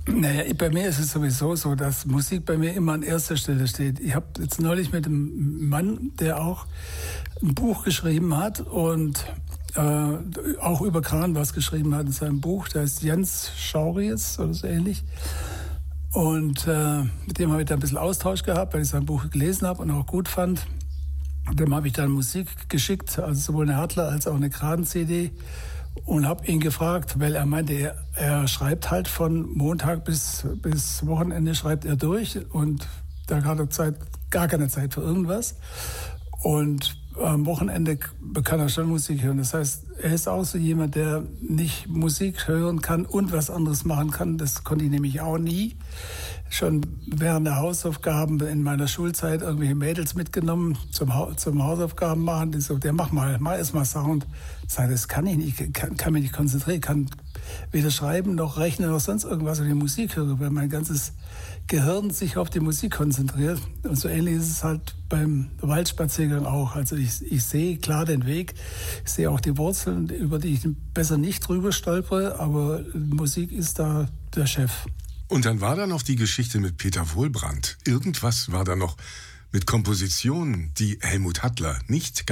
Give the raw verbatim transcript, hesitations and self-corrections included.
Naja, bei mir ist es sowieso so, dass Musik bei mir immer an erster Stelle steht. Ich habe jetzt neulich mit einem Mann, der auch ein Buch geschrieben hat und äh, auch über Kran was geschrieben hat in seinem Buch, der heißt Jens Schauries oder so ähnlich. Und äh, mit dem habe ich da ein bisschen Austausch gehabt, weil ich sein Buch gelesen habe und auch gut fand. Dem habe ich dann Musik geschickt, also sowohl eine Hartler als auch eine Kran-C D. Und habe ihn gefragt, weil er meinte, er, er schreibt halt von Montag bis, bis Wochenende schreibt er durch und da hat er Zeit, gar keine Zeit für irgendwas. Und am Wochenende kann er schon Musik hören. Das heißt, er ist auch so jemand, der nicht Musik hören kann und was anderes machen kann. Das konnte ich nämlich auch nie. Schon während der Hausaufgaben in meiner Schulzeit irgendwelche Mädels mitgenommen zum, ha- zum Hausaufgaben machen. Die so, der mach mal, mach erst mal Sound. Ich sage, das kann ich nicht, ich kann, kann mich nicht konzentrieren, kann weder schreiben noch rechnen noch sonst irgendwas, wenn ich Musik höre, weil mein ganzes Gehirn sich auf die Musik konzentriert. Und so ähnlich ist es halt beim Waldspaziergang auch. Also ich, ich sehe klar den Weg, ich sehe auch die Wurzeln, über die ich besser nicht drüber stolpere, aber Musik ist da der Chef. Und dann war da noch die Geschichte mit Peter Wohlbrand. Irgendwas war da noch mit Kompositionen, die Helmut Hattler nicht